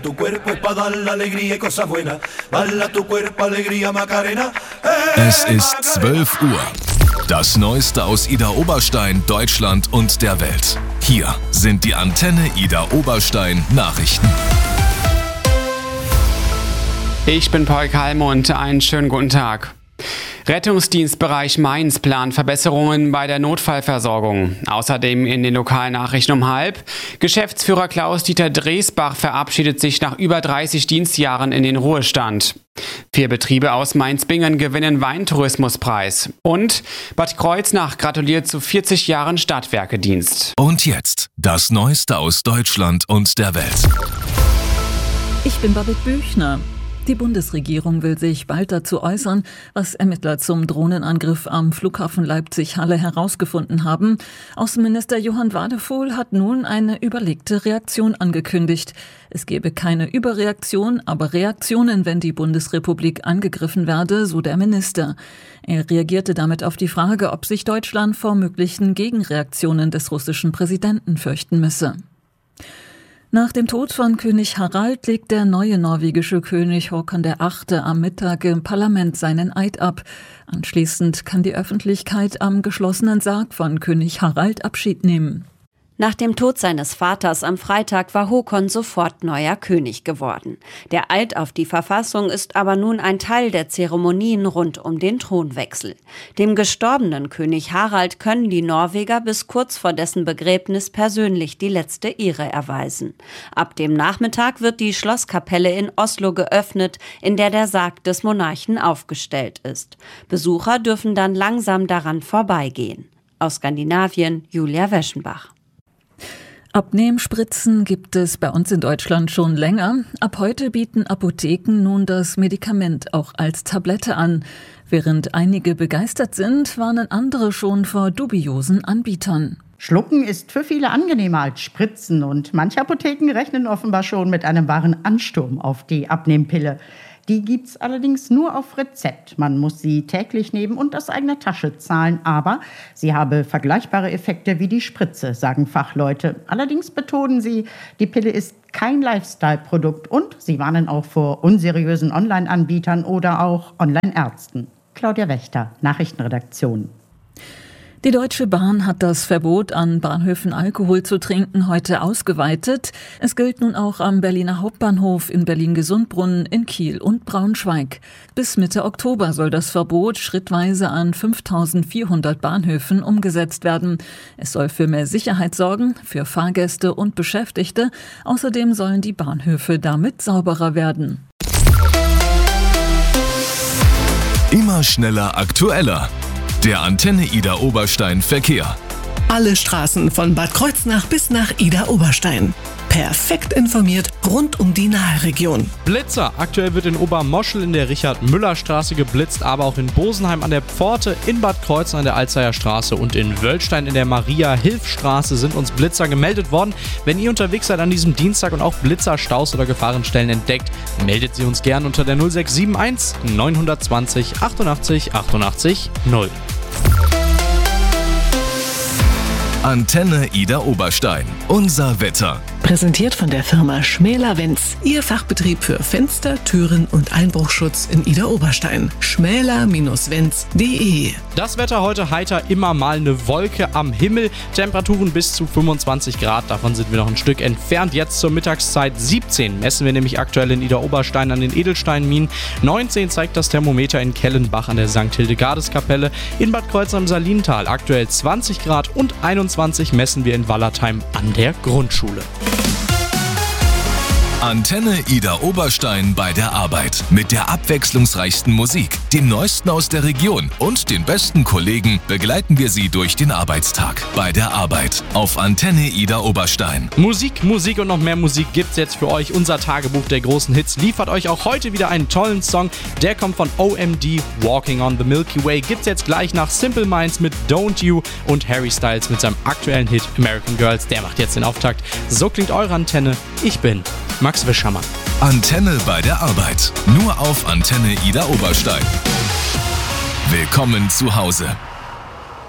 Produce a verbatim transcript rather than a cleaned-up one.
Tu cuerpo es pa' dar la alegría y cosas buenas. Bala tu cuerpo, alegría, Macarena. Es ist zwölf Uhr. Das Neueste aus Ida Oberstein, Deutschland und der Welt. Hier sind die Antenne Ida Oberstein Nachrichten. Ich bin Paul Kalmund, einen schönen guten Tag. Rettungsdienstbereich Mainz plant Verbesserungen bei der Notfallversorgung. Außerdem in den Lokalnachrichten um halb. Geschäftsführer Klaus-Dieter Dresbach verabschiedet sich nach über dreißig Dienstjahren in den Ruhestand. Vier Betriebe aus Mainz-Bingen gewinnen Weintourismuspreis. Und Bad Kreuznach gratuliert zu vierzig Jahren Stadtwerkedienst. Und jetzt das Neueste aus Deutschland und der Welt. Ich bin Babette Büchner. Die Bundesregierung will sich bald dazu äußern, was Ermittler zum Drohnenangriff am Flughafen Leipzig-Halle herausgefunden haben. Außenminister Johann Wadephol hat nun eine überlegte Reaktion angekündigt. Es gebe keine Überreaktion, aber Reaktionen, wenn die Bundesrepublik angegriffen werde, so der Minister. Er reagierte damit auf die Frage, ob sich Deutschland vor möglichen Gegenreaktionen des russischen Präsidenten fürchten müsse. Nach dem Tod von König Harald legt der neue norwegische König Håkon der Achte am Mittag im Parlament seinen Eid ab. Anschließend kann die Öffentlichkeit am geschlossenen Sarg von König Harald Abschied nehmen. Nach dem Tod seines Vaters am Freitag war Håkon sofort neuer König geworden. Der Eid auf die Verfassung ist aber nun ein Teil der Zeremonien rund um den Thronwechsel. Dem gestorbenen König Harald können die Norweger bis kurz vor dessen Begräbnis persönlich die letzte Ehre erweisen. Ab dem Nachmittag wird die Schlosskapelle in Oslo geöffnet, in der der Sarg des Monarchen aufgestellt ist. Besucher dürfen dann langsam daran vorbeigehen. Aus Skandinavien, Julia Weschenbach. Abnehmspritzen gibt es bei uns in Deutschland schon länger. Ab heute bieten Apotheken nun das Medikament auch als Tablette an. Während einige begeistert sind, warnen andere schon vor dubiosen Anbietern. Schlucken ist für viele angenehmer als Spritzen und manche Apotheken rechnen offenbar schon mit einem wahren Ansturm auf die Abnehmpille. Die gibt's allerdings nur auf Rezept. Man muss sie täglich nehmen und aus eigener Tasche zahlen. Aber sie habe vergleichbare Effekte wie die Spritze, sagen Fachleute. Allerdings betonen sie, die Pille ist kein Lifestyle-Produkt und sie warnen auch vor unseriösen Online-Anbietern oder auch Online-Ärzten. Claudia Wächter, Nachrichtenredaktion. Die Deutsche Bahn hat das Verbot, an Bahnhöfen Alkohol zu trinken, heute ausgeweitet. Es gilt nun auch am Berliner Hauptbahnhof, in Berlin-Gesundbrunnen, in Kiel und Braunschweig. Bis Mitte Oktober soll das Verbot schrittweise an fünftausendvierhundert Bahnhöfen umgesetzt werden. Es soll für mehr Sicherheit sorgen, für Fahrgäste und Beschäftigte. Außerdem sollen die Bahnhöfe damit sauberer werden. Immer schneller, aktueller. Der Antenne Ida Oberstein Verkehr. Alle Straßen von Bad Kreuznach bis nach Ida Oberstein. Perfekt informiert rund um die Naheregion. Blitzer. Aktuell wird in Obermoschel in der Richard-Müller-Straße geblitzt, aber auch in Bosenheim an der Pforte, in Bad Kreuznach an der Alzeyer Straße und in Wöllstein in der Maria-Hilf-Straße sind uns Blitzer gemeldet worden. Wenn ihr unterwegs seid an diesem Dienstag und auch Blitzer, Staus oder Gefahrenstellen entdeckt, meldet sie uns gern unter der null sechs sieben eins neun zwei null achtundachtzig achtundachtzig null. Antenne Ida Oberstein. Unser Wetter. Präsentiert von der Firma Schmäler-Wenz. Ihr Fachbetrieb für Fenster, Türen und Einbruchschutz in Ida Oberstein. schmäler Bindestrich wenz punkt de. Das Wetter heute heiter, immer mal eine Wolke am Himmel. Temperaturen bis zu fünfundzwanzig Grad, davon sind wir noch ein Stück entfernt. Jetzt zur Mittagszeit siebzehn messen wir nämlich aktuell in Ida Oberstein an den Edelsteinminen. neunzehn zeigt das Thermometer in Kellenbach an der Sankt Hildegardeskapelle. In Bad Kreuznach im Salintal aktuell zwanzig Grad und einundzwanzig messen wir in Wallertheim an der Grundschule. Antenne Ida Oberstein bei der Arbeit. Mit der abwechslungsreichsten Musik, dem Neuesten aus der Region und den besten Kollegen begleiten wir Sie durch den Arbeitstag. Bei der Arbeit auf Antenne Ida Oberstein. Musik, Musik und noch mehr Musik gibt's jetzt für euch. Unser Tagebuch der großen Hits liefert euch auch heute wieder einen tollen Song. Der kommt von O M D, Walking on the Milky Way. Gibt's jetzt gleich nach Simple Minds mit Don't You und Harry Styles mit seinem aktuellen Hit American Girls. Der macht jetzt den Auftakt. So klingt eure Antenne. Ich bin Max Wischermann. Antenne bei der Arbeit. Nur auf Antenne Ida Oberstein. Willkommen zu Hause.